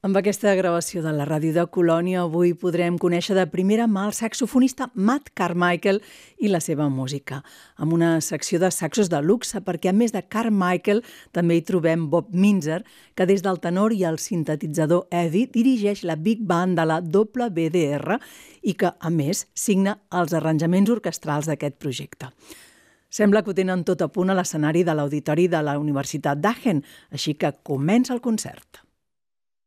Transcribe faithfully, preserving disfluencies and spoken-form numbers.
Amb aquesta gravació de la ràdio de Colònia avui podrem conèixer de primera mà el saxofonista Matt Carmichael i la seva música, amb una secció de saxos de luxe, perquè a més de Carmichael també hi trobem Bob Mintzer, que des del tenor i el sintetitzador Eddie dirigeix la Big Band de la W D R i que, a més, signa els arranjaments orquestrals d'aquest projecte. Sembla que ho tenen tot a punt a l'escenari de l'auditori de la Universitat d'Aachen, així que comença el concert.